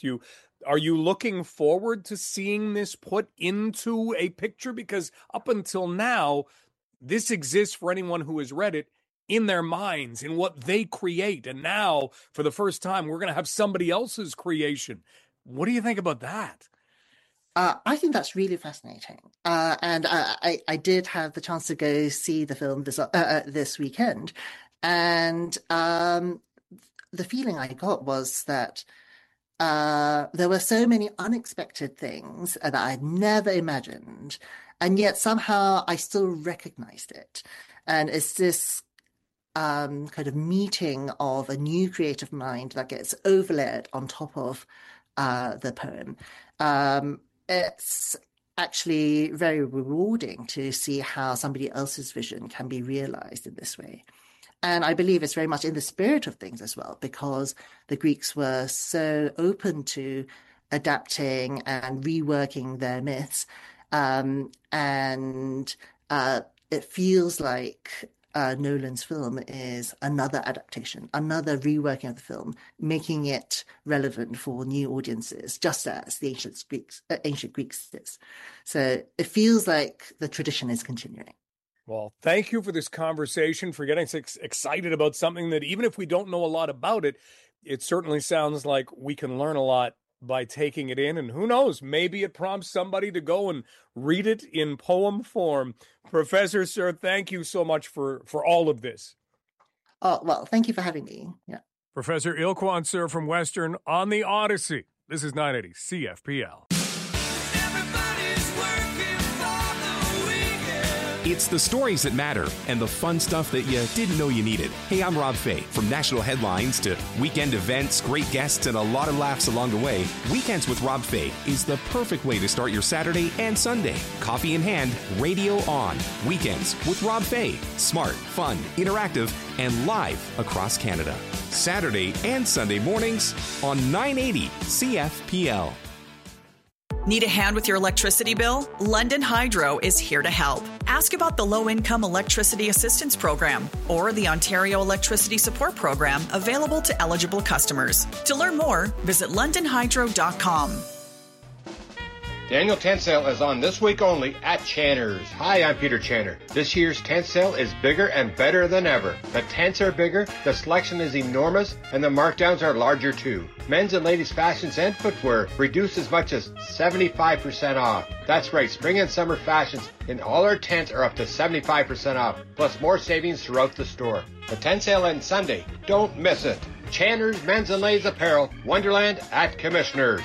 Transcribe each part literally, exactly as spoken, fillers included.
with you. Are you looking forward to seeing this put into a picture? Because up until now, this exists for anyone who has read it in their minds, in what they create. And now, for the first time, we're going to have somebody else's creation. What do you think about that? Uh, I think that's really fascinating. Uh, and I, I, I did have the chance to go see the film this, uh, uh, this weekend. And um, the feeling I got was that uh, there were so many unexpected things that I'd never imagined. And yet somehow I still recognized it. And it's this um, kind of meeting of a new creative mind that gets overlaid on top of uh, the poem. Um, it's actually very rewarding to see how somebody else's vision can be realized in this way. And I believe it's very much in the spirit of things as well, because the Greeks were so open to adapting and reworking their myths. Um, and uh, it feels like uh, Nolan's film is another adaptation, another reworking of the film, making it relevant for new audiences, just as the ancient Greeks, uh, ancient Greeks is. So it feels like the tradition is continuing. Well, thank you for this conversation, for getting us excited about something that, even if we don't know a lot about it, it certainly sounds like we can learn a lot by taking it in. And who knows, maybe it prompts somebody to go and read it in poem form. Professor Sir, thank you so much for, for all of this. Oh, well, thank you for having me. Yeah. Professor Ilquan Sir from Western on the Odyssey. This is nine eighty C F P L. It's the stories that matter and the fun stuff that you didn't know you needed. Hey, I'm Rob Fay. From national headlines to weekend events, great guests, and a lot of laughs along the way, Weekends with Rob Fay is the perfect way to start your Saturday and Sunday. Coffee in hand, radio on. Weekends with Rob Fay. Smart, fun, interactive, and live across Canada. Saturday and Sunday mornings on nine eighty C F P L. Need a hand with your electricity bill? London Hydro is here to help. Ask about the Low-Income Electricity Assistance Program or the Ontario Electricity Support Program available to eligible customers. To learn more, visit london hydro dot com. The annual tent sale is on this week only at Channer's. Hi, I'm Peter Channer. This year's tent sale is bigger and better than ever. The tents are bigger, the selection is enormous, and the markdowns are larger too. Men's and ladies' fashions and footwear reduced as much as seventy-five percent off. That's right, spring and summer fashions in all our tents are up to seventy-five percent off, plus more savings throughout the store. The tent sale ends Sunday. Don't miss it. Channer's Men's and Ladies Apparel, Wonderland at Commissioners.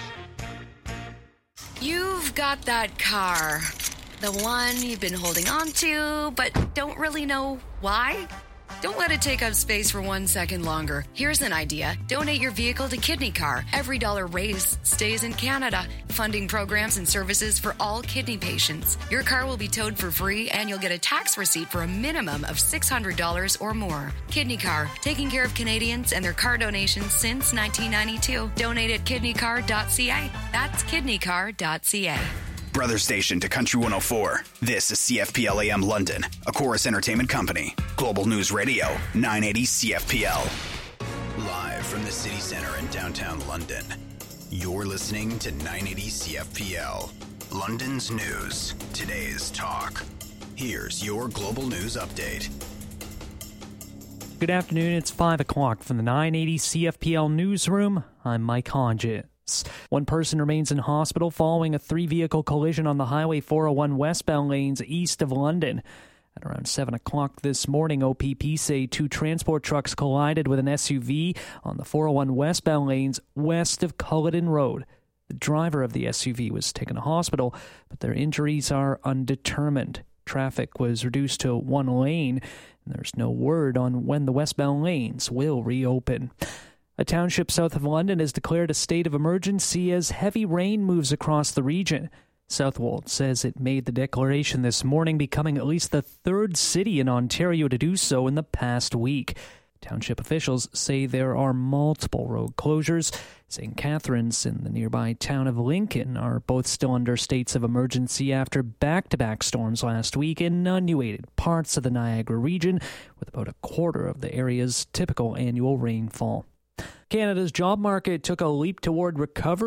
You've got that car, the one you've been holding on to, but don't really know why? Don't let it take up space for one second longer. Here's an idea. Donate your vehicle to Kidney Car. Every dollar raised stays in Canada, funding programs and services for all kidney patients. Your car will be towed for free, and you'll get a tax receipt for a minimum of six hundred dollars or more. Kidney Car, taking care of Canadians and their car donations since nineteen ninety-two. Donate at kidney car dot c a. That's kidney car dot c a. Brother station to Country one oh four. This is C F P L A M London, a Chorus Entertainment company. Global News Radio, nine eighty C F P L. Live from the city center in downtown London. You're listening to nine eighty C F P L. London's news, today's talk. Here's your global news update. Good afternoon, it's five o'clock from the nine eighty C F P L newsroom. I'm Mike Hodges. One person remains in hospital following a three-vehicle collision on the Highway four oh one westbound lanes east of London. At around seven o'clock this morning, O P P say two transport trucks collided with an S U V on the four oh one westbound lanes west of Culloden Road. The driver of the S U V was taken to hospital, but their injuries are undetermined. Traffic was reduced to one lane, and there's no word on when the westbound lanes will reopen. A township south of London has declared a state of emergency as heavy rain moves across the region. Southwold says it made the declaration this morning, becoming at least the third city in Ontario to do so in the past week. Township officials say there are multiple road closures. Saint Catharines and the nearby town of Lincoln are both still under states of emergency after back-to-back storms last week inundated parts of the Niagara region, with about a quarter of the area's typical annual rainfall. Canada's job market took a leap toward recovery